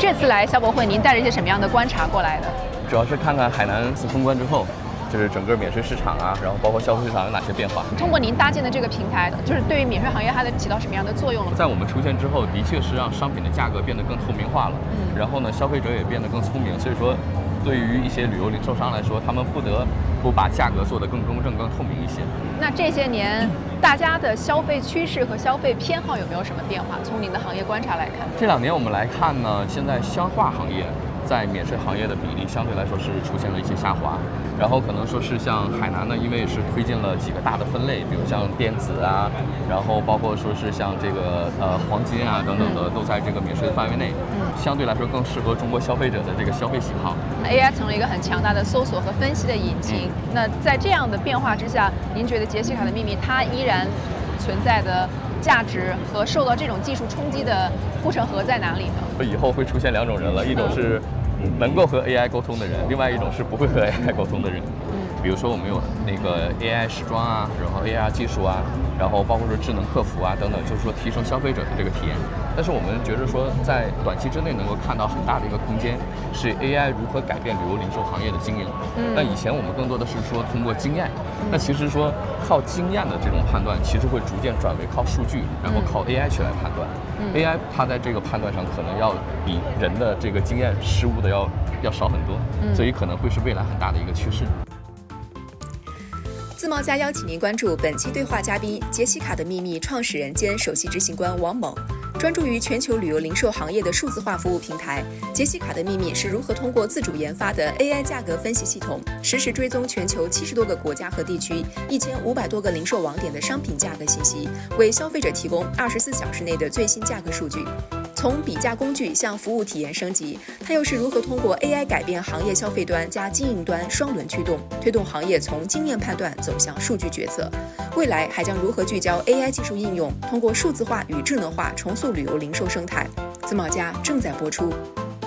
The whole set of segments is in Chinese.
这次来消博会，您带着一些什么样的观察过来的？ 主要是看看海南自封关之后，就是整个免税市场啊，然后包括消费市场有哪些变化。 通过您搭建的这个平台，就是对于免税行业它的起到什么样的作用了？ 在我们出现之后，的确是让商品的价格变得更透明化了，然后呢，消费者也变得更聪明。所以说，对于一些旅游零售商来说，他们不得不把价格做得更公正、更透明一些。 那这些年，大家的消费趋势和消费偏好有没有什么变化？从您的行业观察来看， 这2年我们来看呢，现在消化行业在免税行业的比例相对来说是出现了一些下滑，然后可能说是像海南呢，因为是推进了几个大的分类，比如像电子啊，然后包括说是像这个黄金啊等等的，都在这个免税的范围内，相对来说更适合中国消费者的这个消费喜好。 AI 成了一个很强大的搜索和分析的引擎。那在这样的变化之下，您觉得杰西卡的秘密它依然存在的价值和受到这种技术冲击的护城河在哪里呢？ 以后会出现2种人了，一种是能够和 AI 沟通的人，另外一种是不会和 AI 沟通的人。比如说我们有那个 AI 时装啊，然后 AR 技术啊，然后包括说智能客服啊等等，就是说提升消费者的这个体验。但是我们觉得说，在短期之内能够看到很大的一个空间，是 AI 如何改变旅游零售行业的经营。那以前我们更多的是说通过经验，那其实说靠经验的这种判断，其实会逐渐转为靠数据，然后靠 AI 去来判断。AI 它在这个判断上可能要比人的这个经验失误的要少很多，所以可能会是未来很大的一个趋势。 自贸家邀请您关注本期对话嘉宾杰西卡的秘密创始人兼首席执行官王猛。专注于全球旅游零售行业的数字化服务平台杰西卡的秘密是如何通过自主研发的 AI 价格分析系统，实时追踪全球70多个国家和地区1500多个零售网点的商品价格信息，为消费者提供24小时内的最新价格数据。从比价工具向服务体验升级，它又是如何通过 AI 改变行业消费端加经营端双轮驱动，推动行业从经验判断走向数据决策？未来还将如何聚焦 AI 技术应用，通过数字化与智能化重塑旅游零售生态？自贸家正在播出。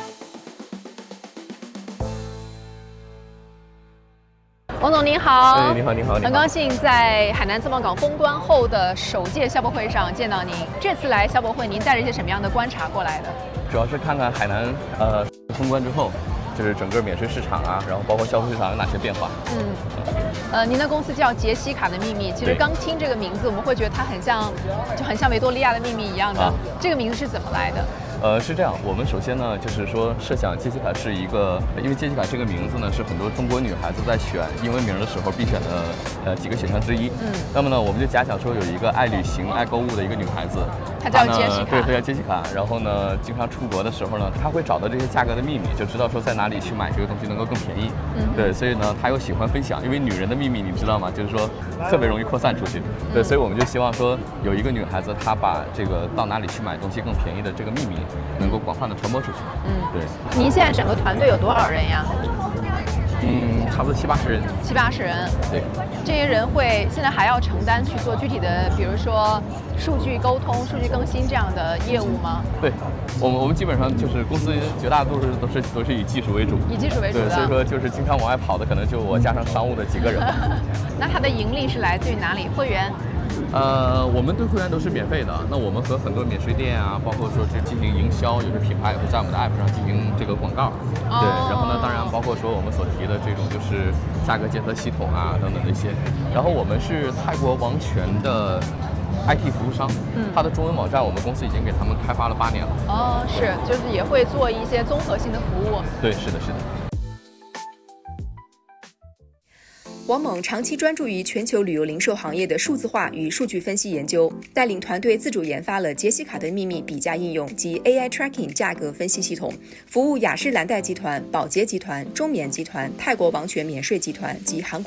王总您好。 你好，你好， 很高兴在海南自贸港封关后的首届消博会上见到您。这次来消博会，您带着一些什么样的观察过来的？ 主要是看看海南封关之后，就是整个免税市场啊，然后包括消费市场有哪些变化。 您的公司叫杰西卡的秘密，其实刚听这个名字，我们会觉得它很像维多利亚的秘密一样的。这个名字是怎么来的？ 是这样，我们首先呢，就是说设想杰西卡是一个，因为杰西卡这个名字呢是很多中国女孩子在选英文名的时候必选的几个选项之一。那么呢，我们就假想说有一个爱旅行、爱购物的一个女孩子， 她叫杰西卡， 对，她叫杰西卡。然后呢，经常出国的时候呢，她会找到这些价格的秘密，就知道说在哪里去买这个东西能够更便宜。对，所以呢，她又喜欢分享，因为女人的秘密你知道吗？就是说特别容易扩散出去。对，所以我们就希望说有一个女孩子，她把这个到哪里去买东西更便宜的这个秘密能够广泛的传播出去。对。 您现在整个团队有多少人呀？ 差不多70-80人。 70-80人。 对。 这些人会现在还要承担去做具体的，比如说数据沟通、数据更新这样的业务吗？ 对，我们基本上就是公司绝大多数都是以技术为主。 以技术为主的。 对，所以说就是经常往外跑的，可能就我加上商务的几个人。 那它的盈利是来自于哪里？会员？ 我们对会员都是免费的。那我们和很多免税店啊，包括说这进行营销，有些品牌也会在我们的 app 上进行这个广告。对，然后呢，当然包括说我们所提的这种就是价格监测系统啊等等这些。然后我们是泰国王权的 IT 服务商，它的中文网站我们公司已经给他们开发了8年了。 是，就是也会做一些综合性的服务。 对，是的。 王猛长期专注于全球旅游零售行业的数字化与数据分析研究，带领团队自主研发了杰西卡的秘密比价应用及 AI Tracking 价格分析系统，服务雅诗兰黛集团、宝洁集团、中棉集团、泰国王权免税集团及韩国